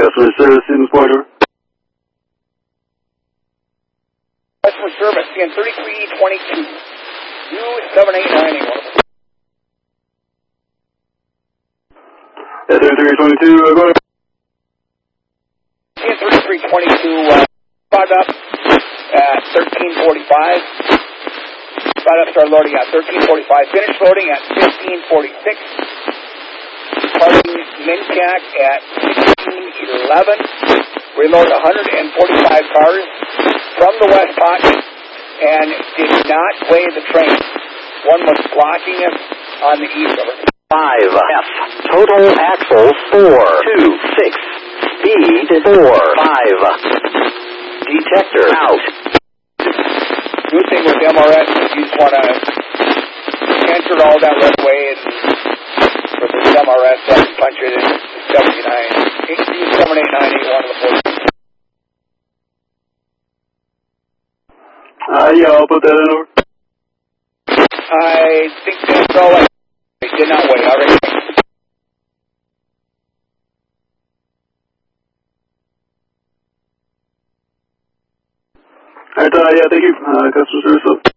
Customer service in Florida. Customer service, CN 3322. U78981. Yeah, 3322, go ahead. CN 3322, spot up at 1345. Spot up started loading at 1345. Finished loading at 1546. Departing Mincac at 1611. We loaded 145 cars from the West Pocket and did not weigh the train. One was blocking us on the east of it. 5F. Total axles 426. Speed 45. Detector out. New thing with MRS is you just want to enter all that right away and with this MRS I can punch it in 79. 78981 of the 14. Yeah, I'll put that in over. I think that's all I did not weigh. All right. Alright, yeah, thank you. Customer service.